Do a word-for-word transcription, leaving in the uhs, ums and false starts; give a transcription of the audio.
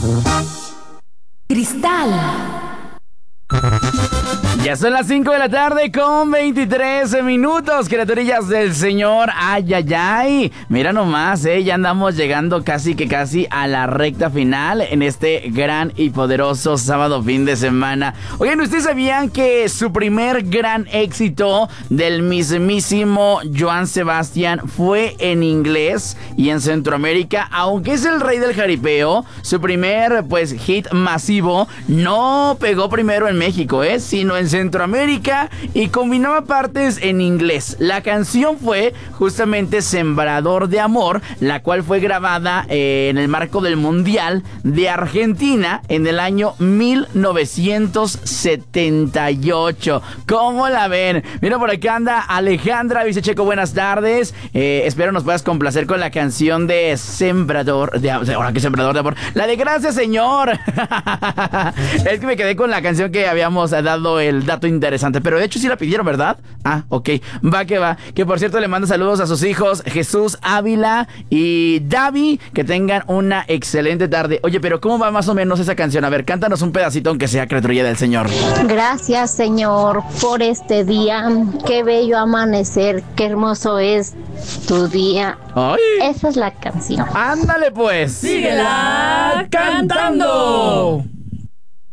Cristal. Ya son las cinco de la tarde con veintitrés minutos, criaturillas del Señor. Ay, ay, ay. Mira nomás, eh, ya andamos llegando casi que casi a la recta final en este gran y poderoso sábado fin de semana. Oigan, ¿ustedes sabían que su primer gran éxito del mismísimo Joan Sebastián fue en inglés y en Centroamérica? Aunque es el rey del jaripeo, su primer pues hit masivo no pegó primero en México, ¿eh? sino en Centroamérica, y combinaba partes en inglés. La canción fue justamente Sembrador de Amor, la cual fue grabada eh, en el marco del Mundial de Argentina en el año mil novecientos setenta y ocho. ¿Cómo la ven? Mira, por acá anda Alejandra Vicecheco, buenas tardes. Eh, espero nos puedas complacer con la canción de Sembrador de Amor. Ahora que Sembrador de Amor. La de Gracias, Señor. Es que me quedé con la canción que habíamos dado el dato interesante, pero de hecho sí la pidieron, ¿verdad? Ah, ok, va que va. Que por cierto le mando saludos a sus hijos Jesús Ávila y Davi, que tengan una excelente tarde. Oye, pero ¿cómo va más o menos esa canción? A ver, cántanos un pedacito aunque sea, criatura del Señor. Gracias, Señor, por este día. Qué bello amanecer, qué hermoso es tu día. Ay. Esa es la canción. Ándale pues. Síguela cantando.